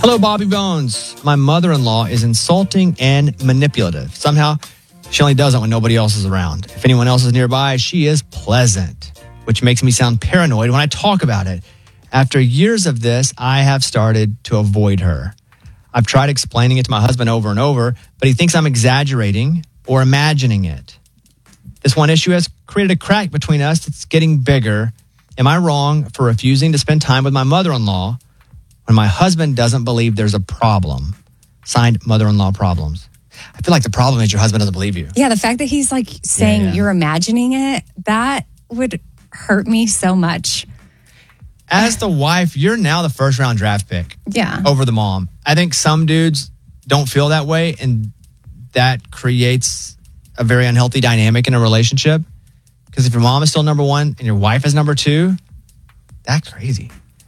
Hello, Bobby Bones. My mother-in-law is insulting and manipulative. Somehow, she only does it when nobody else is around. If anyone else is nearby, she is pleasant, which makes me sound paranoid when I talk about it. After years of this, I have started to avoid her. I've tried explaining it to my husband over and over, but he thinks I'm exaggerating or imagining it. This one issue has created a crack between us that's getting bigger. Am I wrong for refusing to spend time with my mother-in-law when my husband doesn't believe there's a problem? Signed, Mother-in-Law Problems. I feel like the problem is your husband doesn't believe you. Yeah, the fact that he's like saying you're imagining it, that would hurt me so much. As the wife, you're now the first round draft pick. Yeah. Over the mom. I think some dudes don't feel that way, and that creates a very unhealthy dynamic in a relationship. Because if your mom is still number one and your wife is number two, that's crazy.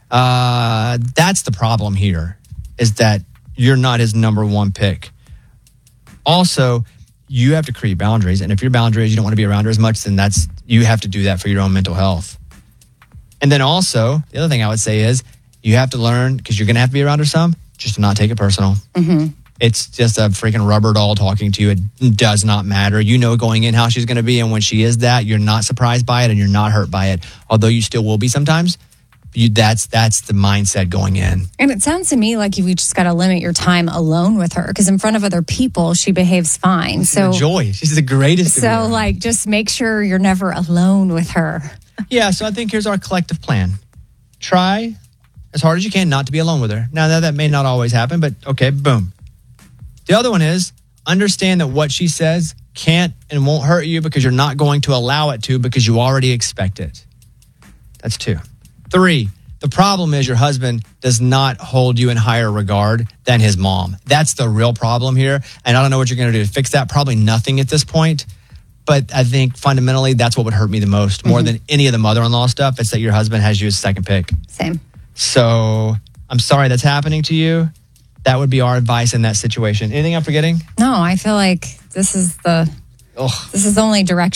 That's the problem here, is that you're not his number one pick. Also, you have to create boundaries. And if your boundary is you don't want to be around her as much, then you have to do that for your own mental health. And then also, the other thing I would say is you have to learn, because you're going to have to be around her some, just to not take it personal. Mm-hmm. It's just a freaking rubber doll talking to you. It does not matter. You know going in how she's going to be. And when she is that, you're not surprised by it and you're not hurt by it. Although you still will be sometimes. That's the mindset going in. And it sounds to me like you just got to limit your time alone with her, because in front of other people, she behaves fine. So joy. She's the greatest. So just make sure you're never alone with her. Yeah. So I think here's our collective plan. Try as hard as you can not to be alone with her. Now that may not always happen, but okay, boom. The other one is understand that what she says can't and won't hurt you because you're not going to allow it to, because you already expect it. That's 2. 3, the problem is your husband does not hold you in higher regard than his mom. That's the real problem here. And I don't know what you're going to do to fix that. Probably nothing at this point. But I think fundamentally, that's what would hurt me the most, more than any of the mother-in-law stuff. It's that your husband has you as second pick. Same. So I'm sorry that's happening to you. That would be our advice in that situation. Anything I'm forgetting? No, I feel like this is the only direction